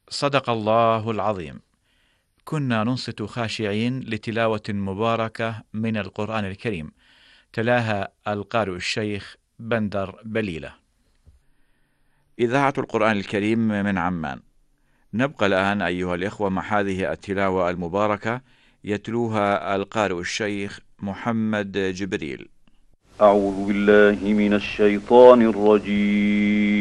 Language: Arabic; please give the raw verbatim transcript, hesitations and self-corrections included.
صدق الله العظيم. كنا ننصت خاشعين لتلاوة مباركة من القرآن الكريم، تلاها القارئ الشيخ بندر بليلة. إذاعة القرآن الكريم من عمان. نبقى الآن أيها الإخوة مع هذه التلاوة المباركة يتلوها القارئ الشيخ محمد جبريل. أعوذ بالله من الشيطان الرجيم.